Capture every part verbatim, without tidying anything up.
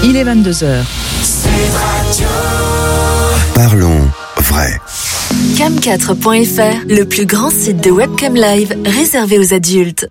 Il est vingt-deux heures. Parlons vrai. cam quatre point f r, le plus grand site de webcam live réservé aux adultes.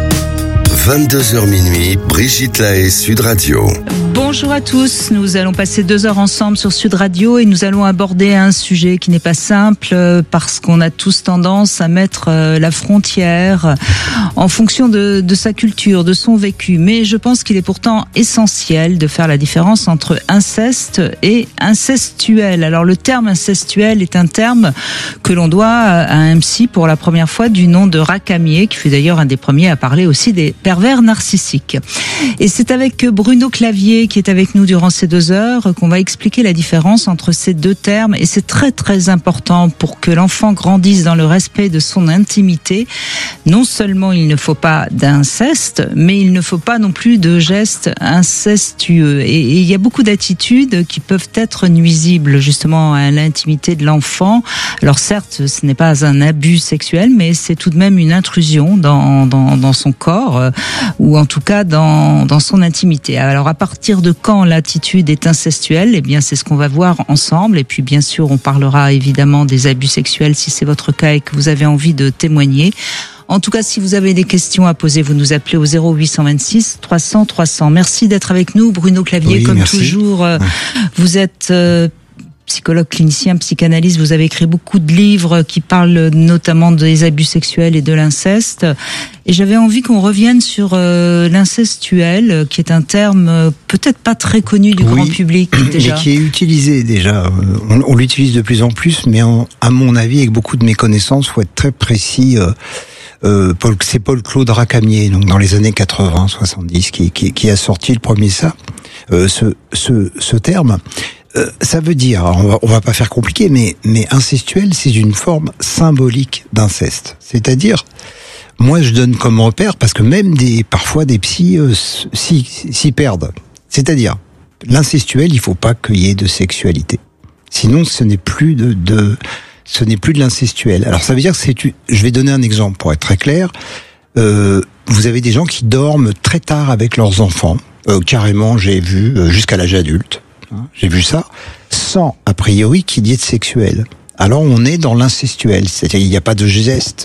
vingt-deux heures minuit, Brigitte Lahaie, Sud Radio. Bonjour à tous, nous allons passer deux heures ensemble sur Sud Radio et nous allons aborder un sujet qui n'est pas simple parce qu'on a tous tendance à mettre la frontière en fonction de, de sa culture, de son vécu. Mais je pense qu'il est pourtant essentiel de faire la différence entre inceste et incestuel. Alors le terme incestuel est un terme que l'on doit à un psy pour la première fois du nom de Racamier, qui fut d'ailleurs un des premiers à parler aussi des pervers narcissiques. Et c'est avec Bruno Clavier qui est avec nous durant ces deux heures qu'on va expliquer la différence entre ces deux termes, et c'est très très important pour que l'enfant grandisse dans le respect de son intimité. Non seulement il ne faut pas d'inceste, mais il ne faut pas non plus de gestes incestueux. Et, et il y a beaucoup d'attitudes qui peuvent être nuisibles justement à l'intimité de l'enfant. Alors certes, ce n'est pas un abus sexuel, mais c'est tout de même une intrusion dans, dans, dans son corps, euh, ou en tout cas dans, dans son intimité. Alors à partir de quand l'attitude est incestuelle, eh bien c'est ce qu'on va voir ensemble. Et puis bien sûr, on parlera évidemment des abus sexuels si c'est votre cas et que vous avez envie de témoigner. En tout cas, si vous avez des questions à poser, vous nous appelez au zéro huit cent vingt-six trois cents trois cents. Merci d'être avec nous, Bruno Clavier. Oui, comme merci. toujours, euh, vous êtes euh, psychologue clinicien, psychanalyste. Vous avez écrit beaucoup de livres qui parlent notamment des abus sexuels et de l'inceste. Et j'avais envie qu'on revienne sur euh, l'incestuel, qui est un terme euh, peut-être pas très connu du oui, grand public déjà. Mais qui est utilisé déjà. On, on l'utilise de plus en plus, mais en, à mon avis, avec beaucoup de méconnaissances, faut être très précis. Euh, euh, Paul, c'est Paul-Claude Racamier, donc dans les années quatre-vingts, soixante-dix, qui, qui, qui a sorti le premier ça, euh, ce, ce, ce terme. Euh, ça veut dire, on va, on va pas faire compliqué, mais, mais incestuel, c'est une forme symbolique d'inceste. C'est-à-dire, moi, je donne comme repère, parce que même des, parfois des psys euh, s'y, s'y perdent. C'est-à-dire, l'incestuel, il faut pas qu'il y ait de sexualité. Sinon, ce n'est plus de, de, ce n'est plus de l'incestuel. Alors, ça veut dire que c'est, je vais donner un exemple pour être très clair. Euh, vous avez des gens qui dorment très tard avec leurs enfants. Euh, carrément, j'ai vu, euh, jusqu'à l'âge adulte. Hein, j'ai vu ça, sans, a priori, qu'il y ait de sexuel. Alors, on est dans l'incestuel. C'est-à-dire, il n'y a pas de geste.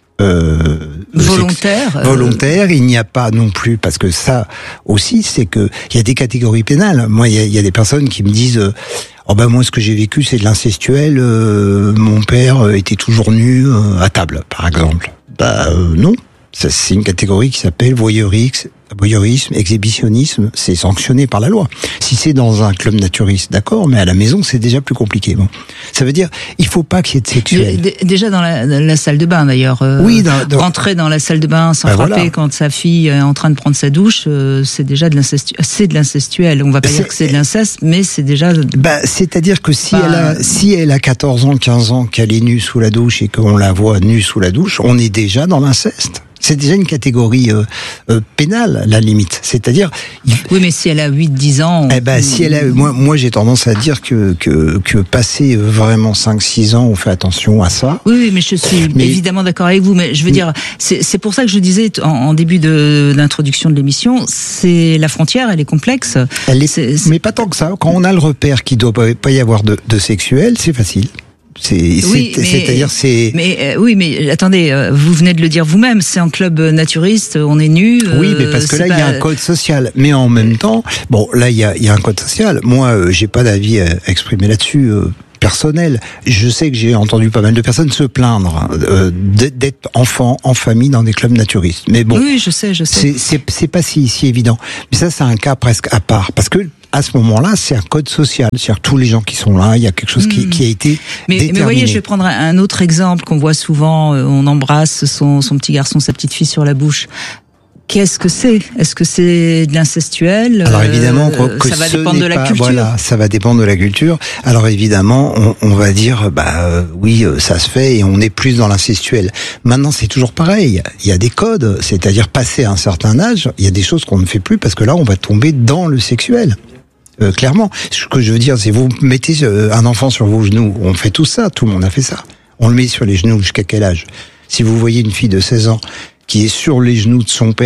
Euh, volontaire, sexe, volontaire, il n'y a pas non plus, parce que ça aussi, c'est que il y a des catégories pénales. Moi, il y a, il y a des personnes qui me disent, euh, oh ben moi, ce que j'ai vécu, c'est de l'incestuel. Euh, mon père était toujours nu euh, à table, par exemple. Bah euh, non, ça, c'est une catégorie qui s'appelle voyeurisme. Voyeurisme, exhibitionnisme, c'est sanctionné par la loi. Si c'est dans un club naturiste, d'accord, mais à la maison, c'est déjà plus compliqué. Bon, ça veut dire, il faut pas qu'il y ait de sexuel. D- déjà dans la, dans la salle de bain, d'ailleurs. Euh, oui, dans, dans... rentrer dans la salle de bain sans ben frapper voilà. quand sa fille est en train de prendre sa douche, euh, c'est déjà de l'incestuel. C'est de l'incestuel. On va pas c'est... dire que c'est de l'inceste, mais c'est déjà. Bah, c'est-à-dire que si bah... elle a, si elle a quatorze ans, quinze ans, qu'elle est nue sous la douche et qu'on la voit nue sous la douche, on est déjà dans l'inceste. C'est déjà une catégorie euh, euh, pénale, à la limite. C'est-à-dire... Il... Oui, mais si elle a huit dix ans... Eh ben, si elle a... Moi, moi, j'ai tendance à dire que, que, que passer vraiment cinq six ans, on fait attention à ça. Oui, oui, mais je suis mais... évidemment d'accord avec vous. Mais je veux mais... dire, c'est, c'est pour ça que je disais en, en début de, d'introduction de l'émission, c'est la frontière, elle est complexe. Elle est... C'est, c'est... Mais pas tant que ça. Quand on a le repère qu'il ne doit pas y avoir de, de sexuel, c'est facile. C'est, oui, c'est, mais, c'est-à-dire c'est. Mais euh, oui, mais attendez, euh, vous venez de le dire vous-même, c'est un club naturiste, on est nu. Euh, oui, mais parce que là, il pas... y a un code social. Mais en même temps, bon, là, il y a, il y a un code social. Moi, euh, j'ai pas d'avis à exprimer là-dessus. Euh, personnel. Je sais que j'ai entendu pas mal de personnes se plaindre euh, d'être enfant en famille dans des clubs naturistes. Mais bon, oui, je sais, je sais. C'est, c'est, c'est pas si, si évident. Mais ça, c'est un cas presque à part, parce que à ce moment-là, c'est un code social. C'est-à-dire tous les gens qui sont là, il y a quelque chose qui, mmh. qui a été mais, déterminé. Mais voyez, je vais prendre un autre exemple qu'on voit souvent. On embrasse son, son petit garçon, sa petite fille sur la bouche. Qu'est-ce que c'est ? Est-ce que c'est de l'incestuel ? Alors évidemment, euh, que ça va ce dépendre n'est de la pas, culture. Voilà, ça va dépendre de la culture. Alors évidemment, on, on va dire, bah euh, oui, ça se fait et on est plus dans l'incestuel. Maintenant, c'est toujours pareil. Il y a des codes, c'est-à-dire passé un certain âge, il y a des choses qu'on ne fait plus parce que là, on va tomber dans le sexuel. Euh, clairement, ce que je veux dire, c'est vous mettez un enfant sur vos genoux. On fait tout ça, tout le monde a fait ça. On le met sur les genoux jusqu'à quel âge ? Si vous voyez une fille de seize ans qui est sur les genoux de son père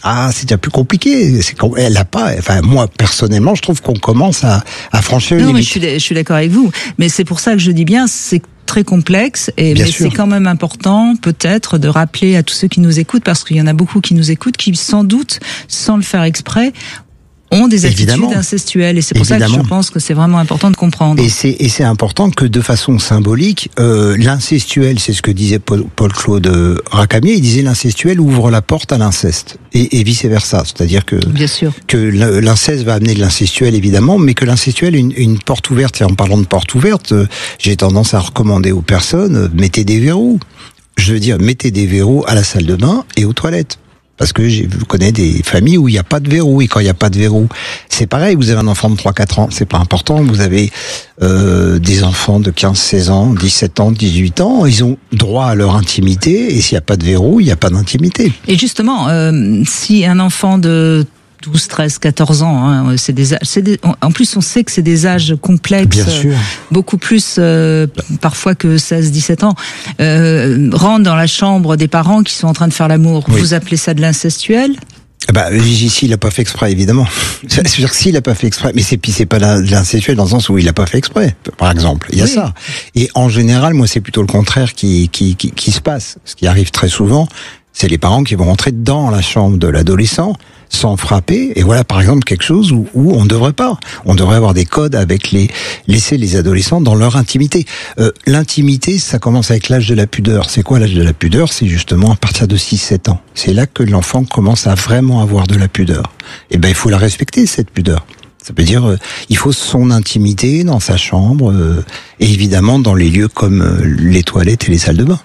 ah, c'est déjà plus compliqué. C'est qu'on- elle a pas. Enfin, moi personnellement, je trouve qu'on commence à, à franchir une Non, mais limite. je suis, d- je suis d'accord avec vous. Mais c'est pour ça que je dis bien, c'est très complexe. Et Bien mais sûr. c'est quand même important, peut-être, de rappeler à tous ceux qui nous écoutent, parce qu'il y en a beaucoup qui nous écoutent, qui sans doute, sans le faire exprès, ont des Évidemment. attitudes incestuelles. Et c'est pour ça Évidemment. que je pense que c'est vraiment important de comprendre. Et c'est et c'est important que de façon symbolique, euh, l'incestuel, c'est ce que disait Paul, Paul-Claude euh, Racamier, il disait l'incestuel ouvre la porte à l'inceste et, et vice versa, c'est-à-dire que Bien sûr. que l'inceste va amener de l'incestuel évidemment, mais que l'incestuel est une, une porte ouverte. Et en parlant de porte ouverte, euh, j'ai tendance à recommander aux personnes euh, mettez des verrous. Je veux dire, mettez des verrous à la salle de bain et aux toilettes. Parce que je connais des familles où il n'y a pas de verrou, et quand il n'y a pas de verrou, c'est pareil, vous avez un enfant de trois quatre ans, c'est pas important, vous avez euh, des enfants de quinze seize ans, dix-sept ans, dix-huit ans, ils ont droit à leur intimité, et s'il n'y a pas de verrou, il n'y a pas d'intimité. Et justement, euh, si un enfant de douze, treize, quatorze ans, hein, c'est des, âges- c'est des, en plus on sait que c'est des âges complexes, Bien sûr. beaucoup plus euh, parfois que seize, dix-sept ans, euh, rentre dans la chambre des parents qui sont en train de faire l'amour. Oui. Vous appelez ça de l'incestuel? Bah, ici, il a pas fait exprès, évidemment. C'est-à-dire que s'il a pas fait exprès, mais c'est puis c'est pas l'in- l'incestuel dans le sens où il a pas fait exprès, par exemple. Il y a Oui. ça. Et en général, moi, c'est plutôt le contraire qui, qui, qui, qui se passe. Ce qui arrive très souvent, c'est les parents qui vont rentrer dans la chambre de l'adolescent sans frapper. Et voilà, par exemple, quelque chose où, où on ne devrait pas. On devrait avoir des codes avec les, laisser les adolescents dans leur intimité. Euh, l'intimité, ça commence avec l'âge de la pudeur. C'est quoi l'âge de la pudeur? C'est justement à partir de six sept ans. C'est là que l'enfant commence à vraiment avoir de la pudeur. Et ben, il faut la respecter, cette pudeur. Ça veut dire, euh, il faut son intimité dans sa chambre, euh, et évidemment dans les lieux comme euh, les toilettes et les salles de bain.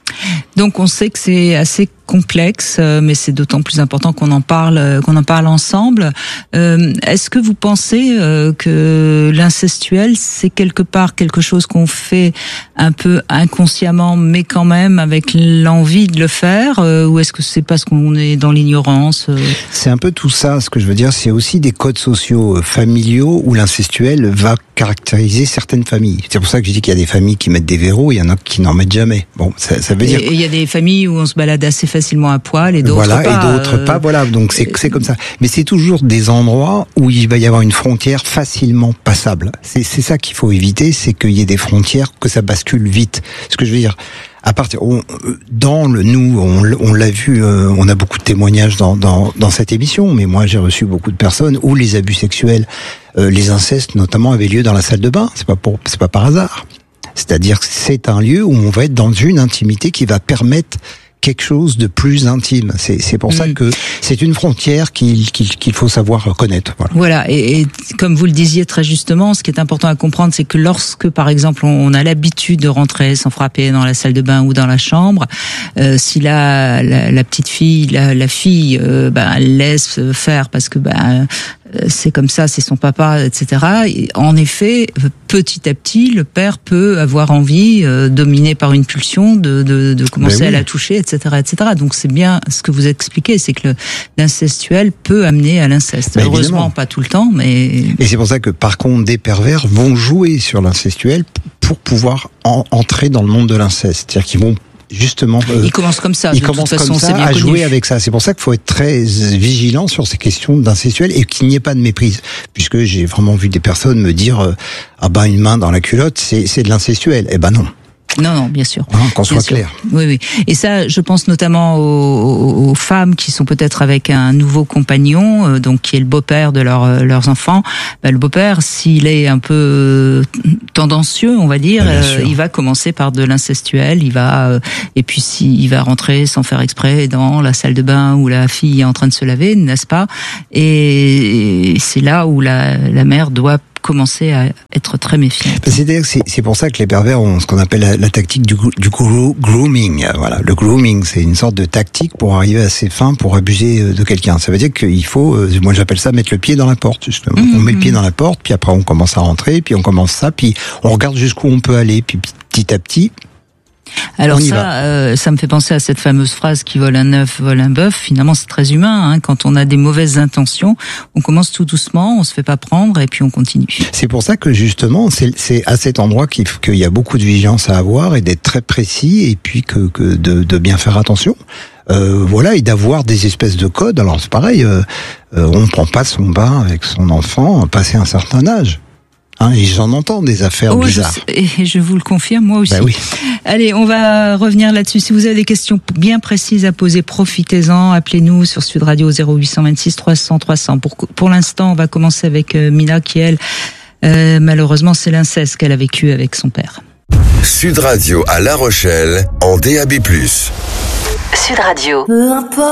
Donc on sait que c'est assez complexe, euh, mais c'est d'autant plus important qu'on en parle, euh, qu'on en parle ensemble. Euh, Est-ce que vous pensez euh, que l'incestuel, c'est quelque part quelque chose qu'on fait un peu inconsciemment, mais quand même avec l'envie de le faire, euh, ou est-ce que c'est parce qu'on est dans l'ignorance euh C'est un peu tout ça, ce que je veux dire, c'est aussi des codes sociaux euh, familiaux où l'incestuel va caractériser certaines familles. C'est pour ça que je dis qu'il y a des familles qui mettent des verrous, il y en a qui n'en mettent jamais. Bon, ça, ça veut dire... Et il y a des familles où on se balade assez facilement à poil et d'autres Voilà, pas. et d'autres euh, pas, voilà. Donc c'est c'est comme ça. Mais c'est toujours des endroits où il va y avoir une frontière facilement passable. C'est c'est ça qu'il faut éviter, c'est qu'il y ait des frontières, que ça bascule vite. Ce que je veux dire, à partir, on, dans le nous, on, on l'a vu, euh, on a beaucoup de témoignages dans dans dans cette émission. Mais moi, j'ai reçu beaucoup de personnes où les abus sexuels, euh, les incestes notamment, avaient lieu dans la salle de bain. C'est pas pour, c'est pas par hasard. C'est-à-dire que c'est un lieu où on va être dans une intimité qui va permettre quelque chose de plus intime. C'est c'est pour ça Mm. que c'est une frontière qu'il qu'il qu'il faut savoir connaître. Voilà. Voilà, et, et comme vous le disiez très justement, ce qui est important à comprendre, c'est que lorsque, par exemple, on, on a l'habitude de rentrer sans frapper dans la salle de bain ou dans la chambre, euh, si la, la, la petite fille, la, la fille, euh, ben, elle laisse faire parce que ben, c'est comme ça, c'est son papa, et cetera. Et en effet, petit à petit, le père peut avoir envie, euh, dominé par une pulsion, de, de, de commencer Ben oui. à la toucher, et cetera, et cetera. Donc c'est bien ce que vous expliquez, c'est que le- l'incestuel peut amener à l'inceste. Ben, Heureusement, évidemment. pas tout le temps, mais Et c'est pour ça que par contre des pervers vont jouer sur l'incestuel pour pouvoir en- entrer dans le monde de l'inceste. C'est-à-dire qu'ils vont justement euh, ils commencent comme ça. ils de commencent toute façon, comme c'est ça bien à connu. jouer avec ça. C'est pour ça qu'il faut être très vigilant sur ces questions d'incestuel et qu'il n'y ait pas de méprise. Puisque j'ai vraiment vu des personnes me dire euh, ah ben une main dans la culotte c'est c'est de l'incestuel. Eh ben non. Non, non, bien sûr. Hein, qu'on soit Bien sûr. clair. Oui, oui. Et ça, je pense notamment aux, aux- aux femmes qui sont peut-être avec un nouveau compagnon, euh, donc qui est le beau-père de leur, euh, leurs enfants. Ben, le beau-père, s'il est un peu euh, tendancieux, on va dire, Bien euh, sûr. il va commencer par de l'incestuel. Il va, euh, et puis s'il va rentrer sans faire exprès dans la salle de bain où la fille est en train de se laver, n'est-ce pas? Et c'est là où la, la mère doit commencer à être très méfiante. C'est-à-dire que c'est c'est pour ça que les pervers ont ce qu'on appelle la, la tactique du, gro- du gro- grooming. Voilà, le grooming, c'est une sorte de tactique pour arriver à ses fins, pour abuser euh, de quelqu'un. Ça veut dire qu'il faut, euh, moi j'appelle ça mettre le pied dans la porte, justement. Mmh, on met le pied mmh. dans la porte, puis après on commence à rentrer, puis on commence ça, puis on regarde jusqu'où on peut aller, puis petit à petit. Alors On y ça, euh, ça me fait penser à cette fameuse phrase qui vole un œuf, vole un bœuf. Finalement, c'est très humain. Hein. Quand on a des mauvaises intentions, on commence tout doucement, on se fait pas prendre et puis on continue. C'est pour ça que justement, c'est c'est à cet endroit qu'il qu'il y a beaucoup de vigilance à avoir et d'être très précis et puis que, que de, de bien faire attention. euh, voilà, et d'avoir des espèces de codes. Alors c'est pareil, euh, euh, on ne prend pas son bain avec son enfant passé un certain âge. Hein, et j'en entends des affaires oh, bizarres. Je, et je vous le confirme, moi aussi. Ben oui. Allez, on va revenir là-dessus. Si vous avez des questions bien précises à poser, profitez-en. Appelez-nous sur Sud Radio zéro huit cent vingt-six trois cents trois cents. Pour, pour l'instant, on va commencer avec euh, Mila qui, elle, euh, malheureusement, c'est l'inceste qu'elle a vécu avec son père. Sud Radio à La Rochelle, en D A B plus. Sud Radio. Peu importe.